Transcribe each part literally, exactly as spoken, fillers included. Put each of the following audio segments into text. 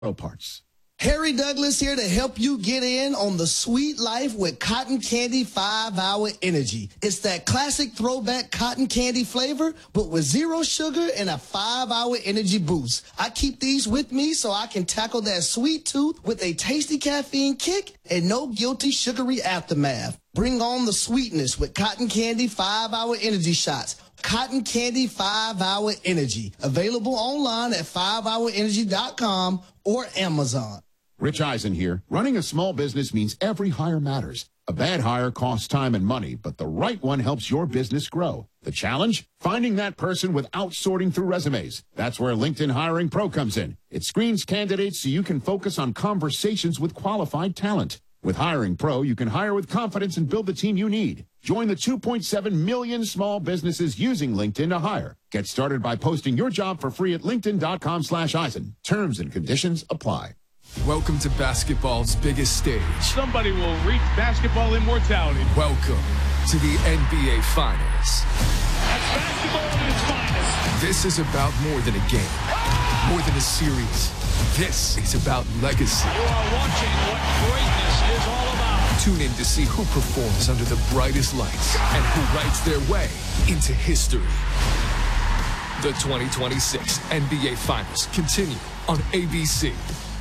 Parts. Harry Douglas here to help you get in on the sweet life with Cotton Candy five hour Energy. It's that classic throwback cotton candy flavor, but with zero sugar and a five hour energy boost. I keep these with me so I can tackle that sweet tooth with a tasty caffeine kick and no guilty sugary aftermath. Bring on the sweetness with Cotton Candy five hour Energy shots. Cotton Candy five hour Energy. Available online at five hour energy dot com or Amazon. Rich Eisen here. Running a small business means every hire matters. A bad hire costs time and money, but the right one helps your business grow. The challenge? Finding that person without sorting through resumes. That's where LinkedIn Hiring Pro comes in. It screens candidates so you can focus on conversations with qualified talent. With Hiring Pro, you can hire with confidence and build the team you need. Join the two point seven million small businesses using LinkedIn to hire. Get started by posting your job for free at linkedin dot com slash Eisen. Terms and conditions apply. Welcome to basketball's biggest stage. Somebody will reach basketball immortality. Welcome to the N B A Finals. That's basketball at its finest. This is about more than a game, more than a series. This is about legacy. You are watching what greatness is all about. Tune in to see who performs under the brightest lights and who writes their way into history. The twenty twenty-six N B A Finals continue on A B C.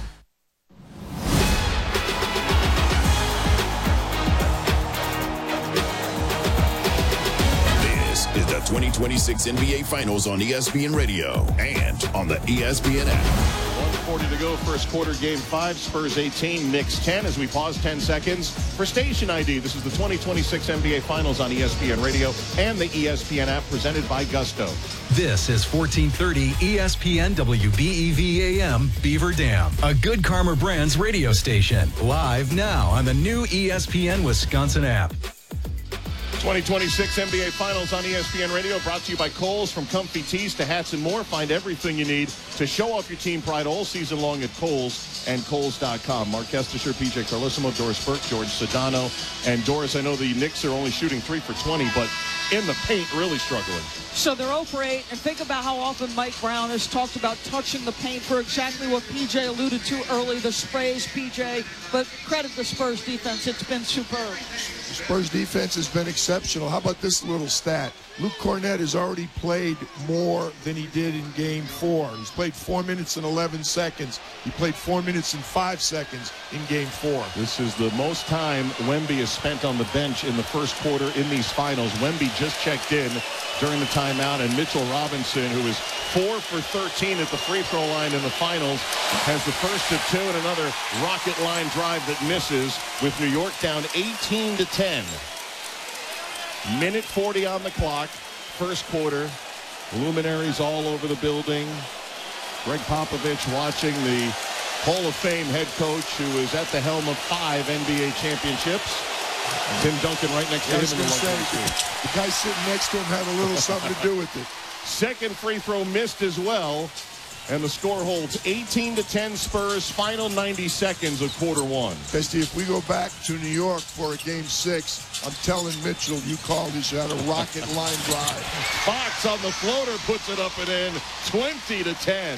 Is the twenty twenty-six N B A Finals on E S P N Radio and on the E S P N app. one forty to go, first quarter, game five. Spurs eighteen, Knicks ten. As we pause ten seconds for station I D, this is the twenty twenty-six N B A Finals on E S P N Radio and the E S P N app, presented by Gusto. This is fourteen thirty E S P N W B E V A M Beaver Dam, a Good Karma Brands radio station. Live now on the new E S P N Wisconsin app. twenty twenty-six N B A Finals on E S P N Radio, brought to you by Kohl's. From comfy tees to hats and more, find everything you need to show off your team pride all season long at Kohl's and Kohl's dot com. Mark Kestisher, P J Carlissimo, Doris Burke, George Sedano. And Doris, I know the Knicks are only shooting three for twenty, but in the paint, really struggling. So they're oh for eight, and think about how often Mike Brown has talked about touching the paint for exactly what P J alluded to early, the sprays, P J. But credit the Spurs defense. It's been superb. Spurs defense has been exceptional. How about this little stat? Luke Cornett has already played more than he did in game four. He's played four minutes and eleven seconds. He played four minutes and five seconds in game four. This is the most time Wemby has spent on the bench in the first quarter in these finals. Wemby just checked in during the timeout, and Mitchell Robinson, who is four for thirteen at the free throw line in the finals, has the first of two and another rocket line drive that misses, with New York down eighteen to ten. Minute forty on the clock, first quarter. Luminaries all over the building. Greg Popovich watching the Hall of Fame head coach, who is at the helm of five N B A championships. And Tim Duncan right next to I him. was in going the to say, the guy sitting next to him had a little something to do with it. Second free throw missed as well. And the score holds eighteen to ten Spurs, final ninety seconds of quarter one. Bestie, if we go back to New York for a game six, I'm telling Mitchell, you called this, you had a rocket line drive. Fox on the floater puts it up and in, twenty to ten.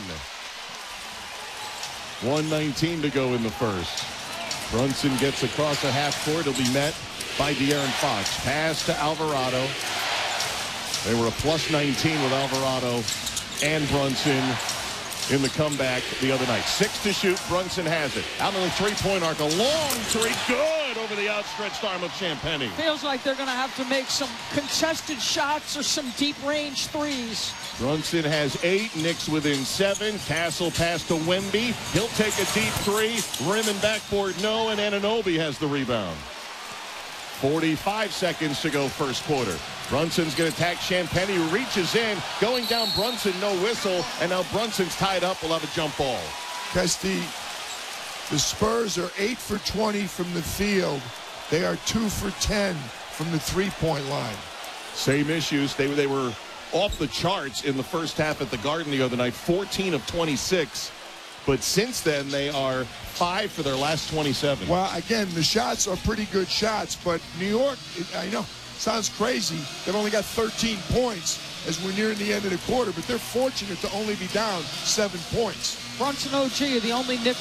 one nineteen to go in the first. Brunson gets across a half court. He'll be met by De'Aaron Fox. Pass to Alvarado. They were a plus nineteen with Alvarado and Brunson in the comeback the other night. Six to shoot. Brunson has it. Out on the three-point arc. A long three. Good over the outstretched arm of Champagnie. Feels like they're going to have to make some contested shots or some deep-range threes. Brunson has eight. Knicks within seven. Castle pass to Wemby. He'll take a deep three. Rim and backboard no, and Anunoby has the rebound. forty-five seconds to go first quarter. Brunson's going to attack Champagnie, who reaches in. Going down Brunson, no whistle. And now Brunson's tied up. We'll have a jump ball. Kesty, the Spurs are eight for twenty from the field. They are two for ten from the three-point line. Same issues. They, they were off the charts in the first half at the Garden the other night. fourteen of twenty-six. But since then, they are five for their last twenty-seven. Well, again, the shots are pretty good shots, but New York, I know, sounds crazy. They've only got thirteen points as we're nearing the end of the quarter, but they're fortunate to only be down seven points. Brunson O G, the only Knicks